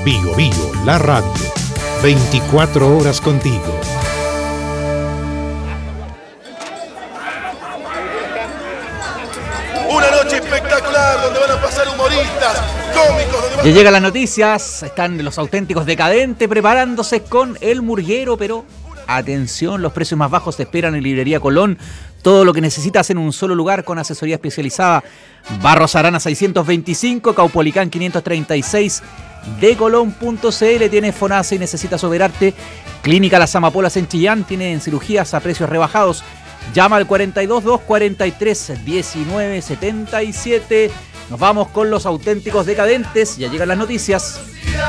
Bio Bio, la radio. 24 horas contigo. Una noche espectacular donde van a pasar humoristas, cómicos. Ya llegan las noticias, están los auténticos decadentes preparándose con el murguero, pero atención, los precios más bajos te esperan en Librería Colón. Todo lo que necesitas en un solo lugar con asesoría especializada. Barros Arana 625, Caupolicán 536, decolón.cl. Tienes FONASA y necesitas operarte. Clínica Las Amapolas en Chillán, tienen cirugías a precios rebajados. Llama al 422431977. Nos vamos con los auténticos decadentes. Ya llegan las noticias.